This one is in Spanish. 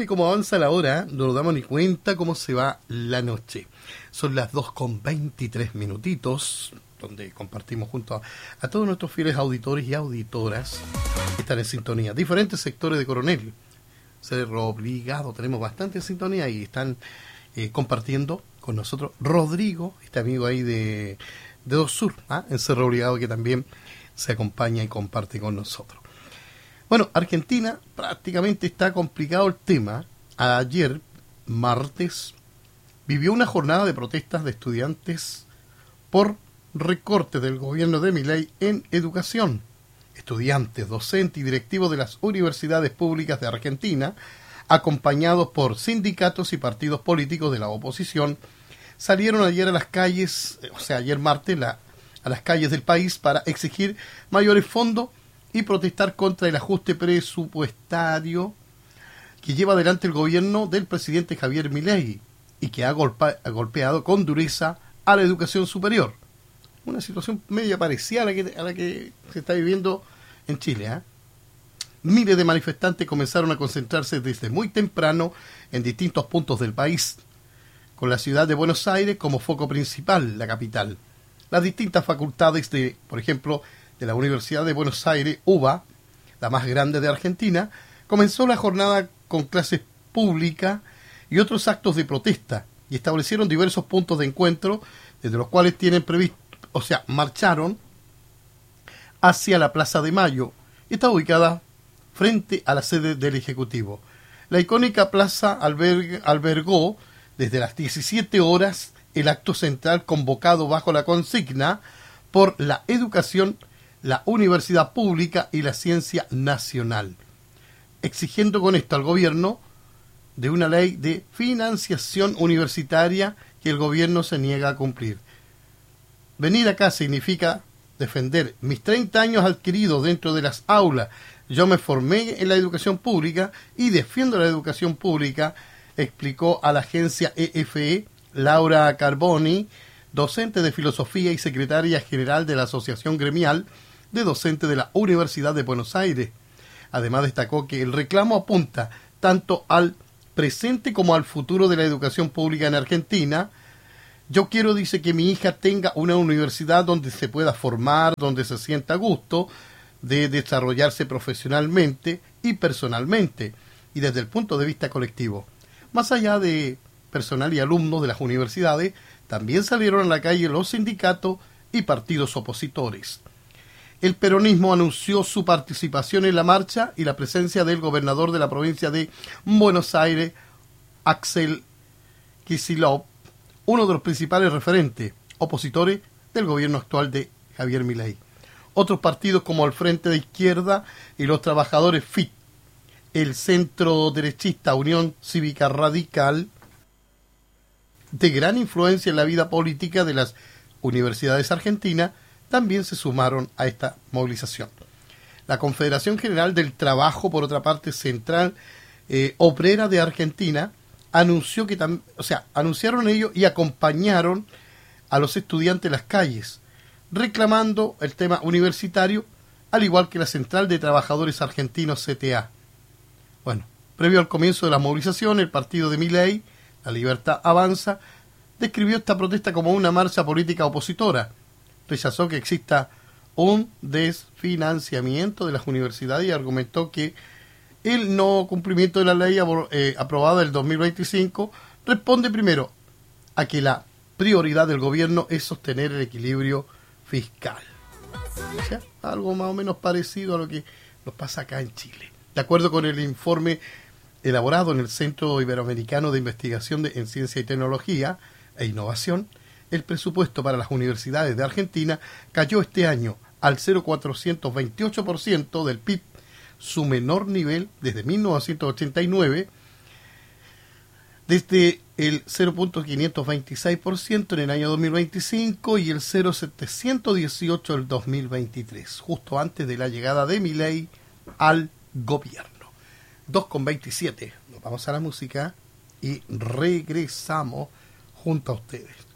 cómo avanza la hora, no nos damos ni cuenta cómo se va la noche. Son las 2:23 minutitos, donde compartimos junto a todos nuestros fieles auditores y auditoras que están en sintonía. Diferentes sectores de Coronel, Cerro Obligado, tenemos bastante sintonía y están compartiendo con nosotros Rodrigo, este amigo ahí de Dos Sur, en Cerro Obligado, que también se acompaña y comparte con nosotros. Bueno, Argentina prácticamente está complicado el tema. Ayer, martes, vivió una jornada de protestas de estudiantes por recortes del gobierno de Milei en educación. Estudiantes, docentes y directivos de las universidades públicas de Argentina, acompañados por sindicatos y partidos políticos de la oposición, salieron ayer a las calles, ayer martes, a las calles del país para exigir mayores fondos y protestar contra el ajuste presupuestario que lleva adelante el gobierno del presidente Javier Milei y que ha golpeado con dureza a la educación superior. Una situación media parecida a la que se está viviendo en Chile. Miles de manifestantes comenzaron a concentrarse desde muy temprano en distintos puntos del país, con la ciudad de Buenos Aires como foco principal, la capital. Las distintas facultades por ejemplo, de la Universidad de Buenos Aires, UBA, la más grande de Argentina, comenzó la jornada con clases públicas y otros actos de protesta y establecieron diversos puntos de encuentro, desde los cuales tienen previsto, marcharon hacia la Plaza de Mayo. Está ubicada frente a la sede del Ejecutivo. La icónica plaza albergó desde las 17 horas el acto central convocado bajo la consigna por la educación, la universidad pública y la ciencia nacional, exigiendo con esto al gobierno de una ley de financiación universitaria que el gobierno se niega a cumplir. Venir acá significa defender mis 30 años adquiridos dentro de las aulas. Yo me formé en la educación pública y defiendo la educación pública, explicó a la agencia EFE Laura Carboni, docente de filosofía y secretaria general de la Asociación Gremial de Docentes de la Universidad de Buenos Aires. Además destacó que el reclamo apunta tanto al presente como al futuro de la educación pública en Argentina. Yo quiero, dice, que mi hija tenga una universidad donde se pueda formar, donde se sienta a gusto de desarrollarse profesionalmente y personalmente, y desde el punto de vista colectivo. Más allá de personal y alumnos de las universidades, también salieron a la calle los sindicatos y partidos opositores. El peronismo anunció su participación en la marcha y la presencia del gobernador de la provincia de Buenos Aires, Axel Kicillof, uno de los principales referentes opositores del gobierno actual de Javier Milei. Otros partidos como el Frente de Izquierda y los Trabajadores FIT, el centro derechista Unión Cívica Radical, de gran influencia en la vida política de las universidades argentinas, también se sumaron a esta movilización. La Confederación General del Trabajo, por otra parte, Central Obrera de Argentina, anunció que anunciaron ellos y acompañaron a los estudiantes en las calles, reclamando el tema universitario, al igual que la Central de Trabajadores Argentinos CTA. Bueno, previo al comienzo de la movilización, el partido de Milei, La Libertad Avanza, describió esta protesta como una marcha política opositora. Rechazó que exista un desfinanciamiento de las universidades y argumentó que el no cumplimiento de la ley aprobada del 2025 responde primero a que la prioridad del gobierno es sostener el equilibrio fiscal. O sea, algo más o menos parecido a lo que nos pasa acá en Chile. De acuerdo con el informe elaborado en el Centro Iberoamericano de Investigación en Ciencia y Tecnología e Innovación, el presupuesto para las universidades de Argentina cayó este año al 0,428% del PIB, su menor nivel desde 1989, desde el 0,526% en el año 2025 y el 0,718 en el 2023, justo antes de la llegada de Milei al gobierno. 2,27. Nos vamos a la música y regresamos junto a ustedes.